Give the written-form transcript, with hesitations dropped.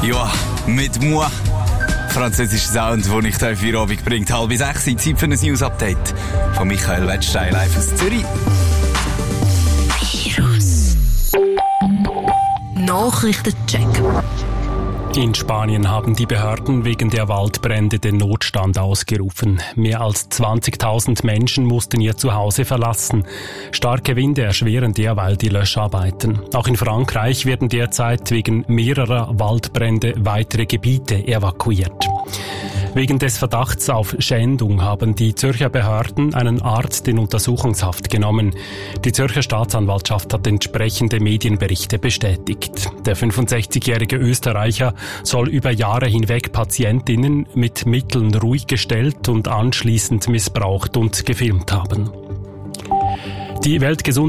Ja, mit moi. Französischer Sound, den ich hier für Abend bringt. 5:30, Zeit für ein News-Update von Michael Wettstein live aus Zürich. Nachrichtencheck. In Spanien haben die Behörden wegen der Waldbrände den Notstand ausgerufen. Mehr als 20.000 Menschen mussten ihr Zuhause verlassen. Starke Winde erschweren derweil die Löscharbeiten. Auch in Frankreich werden derzeit wegen mehrerer Waldbrände weitere Gebiete evakuiert. Wegen des Verdachts auf Schändung haben die Zürcher Behörden einen Arzt in Untersuchungshaft genommen. Die Zürcher Staatsanwaltschaft hat entsprechende Medienberichte bestätigt. Der 65-jährige Österreicher soll über Jahre hinweg Patientinnen mit Mitteln ruhig gestellt und anschließend missbraucht und gefilmt haben. Die